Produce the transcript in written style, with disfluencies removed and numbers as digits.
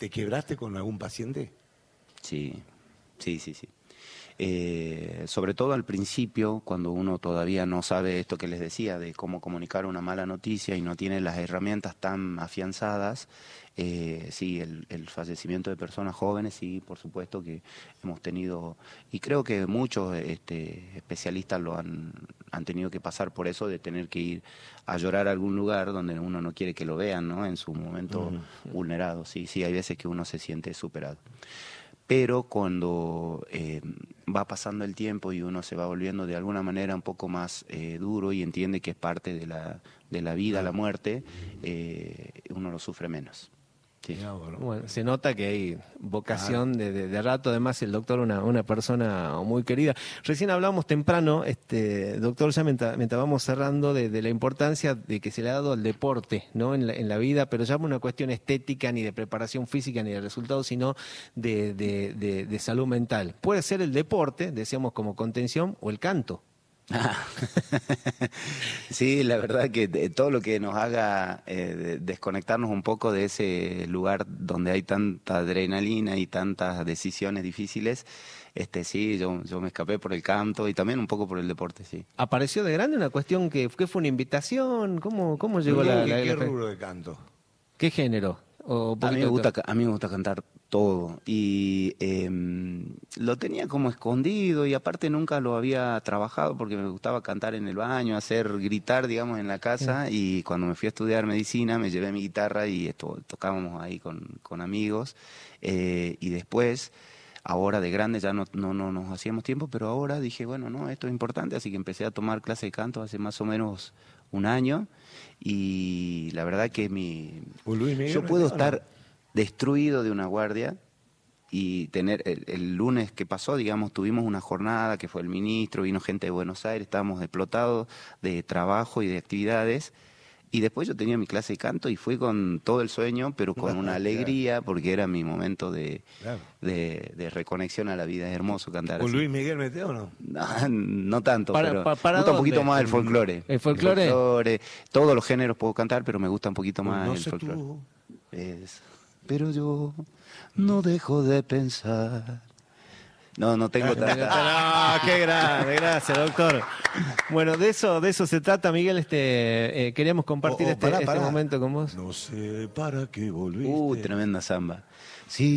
¿Te quebraste con algún paciente? Sí. Sobre todo al principio, cuando uno todavía no sabe esto que les decía, de cómo comunicar una mala noticia y no tiene las herramientas tan afianzadas, sí, el fallecimiento de personas jóvenes, sí, por supuesto que hemos tenido, y creo que muchos especialistas han tenido que pasar por eso, de tener que ir a llorar a algún lugar donde uno no quiere que lo vean, ¿no? En su momento vulnerado, sí, hay veces que uno se siente superado. Pero cuando va pasando el tiempo y uno se va volviendo de alguna manera un poco más duro y entiende que es parte de la vida, la muerte, uno lo sufre menos. Sí. Bueno, se nota que hay vocación de rato, además el doctor una persona muy querida. Recién hablábamos temprano, doctor, ya mientras vamos cerrando, de la importancia de que se le ha dado al deporte, ¿no? en la vida, pero ya por una cuestión estética, ni de preparación física, ni de resultados, sino de salud mental. Puede ser el deporte, decíamos, como contención, o el canto. Sí, la verdad que todo lo que nos haga desconectarnos un poco de ese lugar donde hay tanta adrenalina y tantas decisiones difíciles, sí, yo me escapé por el canto y también un poco por el deporte, sí. ¿Apareció de grande una cuestión que fue una invitación? ¿Cómo llegó ¿Qué rubro de canto? ¿Qué género? A mí me gusta cantar todo y lo tenía como escondido y aparte nunca lo había trabajado porque me gustaba cantar en el baño, gritar, digamos, en la casa, y cuando me fui a estudiar medicina me llevé mi guitarra y tocábamos ahí con amigos, y después, ahora de grande ya no nos hacíamos tiempo, pero ahora dije, bueno, no, esto es importante, así que empecé a tomar clase de canto hace más o menos un año. Y la verdad que yo puedo estar destruido de una guardia y tener el lunes que pasó, digamos, tuvimos una jornada que fue el ministro, vino gente de Buenos Aires, estábamos explotados de trabajo y de actividades, y después yo tenía mi clase de canto y fui con todo el sueño, pero con una alegría, porque era mi momento de reconexión a la vida. Es hermoso cantar ¿Con así. Luis Miguel Meteo o no? No tanto, pero me gusta un poquito más el folclore. ¿El folclore? Todos los géneros puedo cantar, pero me gusta un poquito más el folclore. Pero yo no dejo de pensar. No tengo tanta... No, qué grande, gracias, doctor. Bueno, de eso se trata, Miguel. Queríamos compartir este momento con vos. No sé para qué volviste. Tremenda samba. Sí.